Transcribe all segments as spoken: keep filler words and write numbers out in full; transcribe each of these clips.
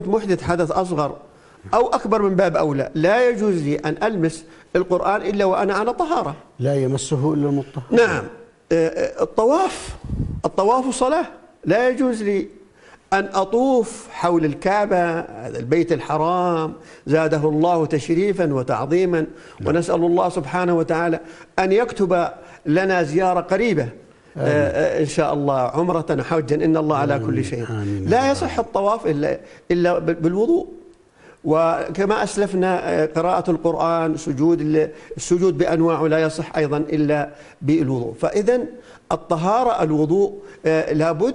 محدث حدث أصغر أو أكبر من باب أولى، لا يجوز لي أن ألمس القرآن إلا وأنا على طهارة. لا يمسه إلا المطهر. نعم. الطواف الطواف صلاة، لا يجوز لي أن أطوف حول الكعبة، هذا البيت الحرام زاده الله تشريفا وتعظيما، ونسأل الله سبحانه وتعالى أن يكتب لنا زيارة قريبة إن شاء الله، عمرة حجا، إن الله على كل شيء. لا يصح الطواف إلا إلا بالوضوء. وكما أسلفنا قراءة القرآن، سجود السجود بأنواعه لا يصح أيضا إلا بالوضوء. فإذا الطهارة الوضوء لابد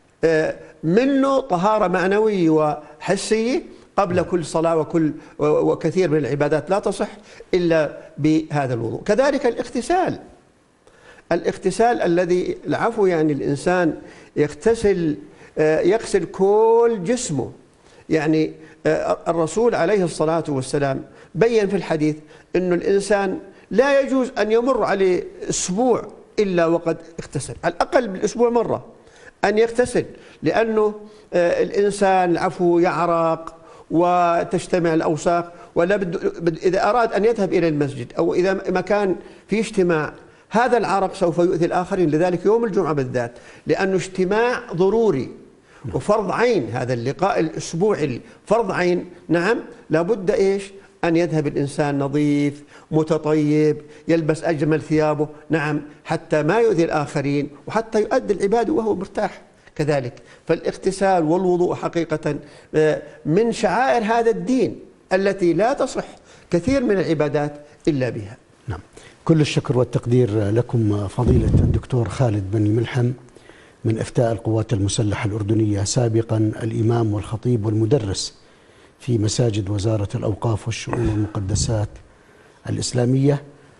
منه طهارة معنوية وحسية قبل كل صلاة وكل وكثير من العبادات لا تصح إلا بهذا الوضوء. كذلك الاغتسال الاغتسال الذي العفو يعني الإنسان يغتسل يغسل كل جسمه. يعني الرسول عليه الصلاة والسلام بين في الحديث أن الإنسان لا يجوز أن يمر عليه أسبوع إلا وقد اغتسل، على الأقل بالأسبوع مرة أن يغتسل، لأنه الإنسان العفو يعرق وتجتمع الأوساخ، ولا بد إذا أراد أن يذهب إلى المسجد أو إذا مكان في اجتماع، هذا العرق سوف يؤذي الآخرين. لذلك يوم الجمعة بالذات، لأنه اجتماع ضروري وفرض عين، هذا اللقاء الأسبوعي فرض عين. نعم، لابد إيش أن يذهب الإنسان نظيف متطيب، يلبس أجمل ثيابه، نعم، حتى ما يؤذي الآخرين وحتى يؤدي العبادة وهو مرتاح كذلك. فالاغتسال والوضوء حقيقة من شعائر هذا الدين التي لا تصح كثير من العبادات إلا بها. نعم، كل الشكر والتقدير لكم فضيلة الدكتور خالد بن ملحم من إفتاء القوات المسلحة الأردنية، سابقا الإمام والخطيب والمدرس في مساجد وزارة الأوقاف والشؤون والمقدسات الإسلامية.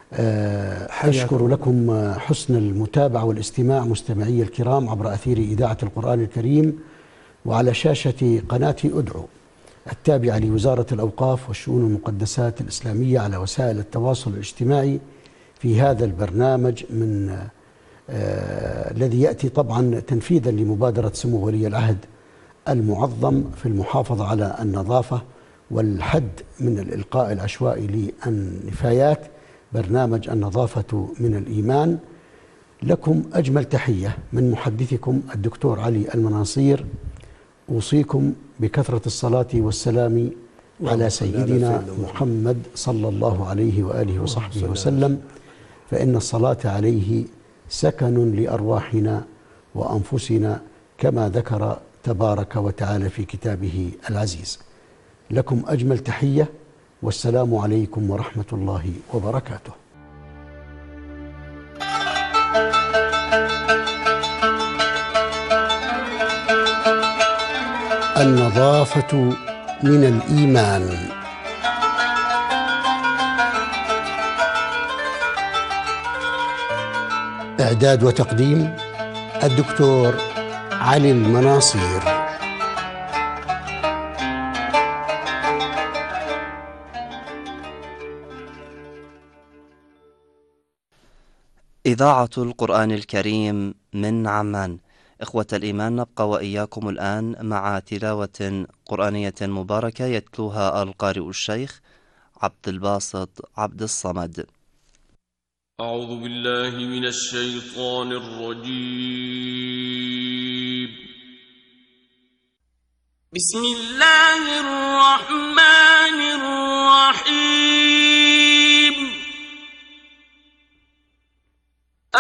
أشكر لكم حسن المتابعة والاستماع مستمعي الكرام عبر أثير إذاعة القرآن الكريم وعلى شاشة قناة أدعو التابعة لوزارة الأوقاف والشؤون والمقدسات الإسلامية على وسائل التواصل الاجتماعي في هذا البرنامج من آه الذي يأتي طبعا تنفيذا لمبادرة سمو ولي العهد المعظم في المحافظة على النظافة والحد من الإلقاء العشوائي للنفايات، برنامج النظافة من الإيمان. لكم أجمل تحية من محدثكم الدكتور علي المناصير، أوصيكم بكثرة الصلاة والسلام على سيدنا محمد صلى الله عليه وآله وصحبه وسلم، فإن الصلاة عليه سكن لأرواحنا وأنفسنا كما ذكر تبارك وتعالى في كتابه العزيز. لكم أجمل تحية، والسلام عليكم ورحمة الله وبركاته. النظافة من الإيمان. إعداد وتقديم الدكتور علي المناصير. إذاعة القرآن الكريم من عمان. إخوة الإيمان، نبقى وإياكم الآن مع تلاوة قرآنية مباركة يتلوها القارئ الشيخ عبد الباسط عبد الصمد. أعوذ بالله من الشيطان الرجيم. بسم الله الرحمن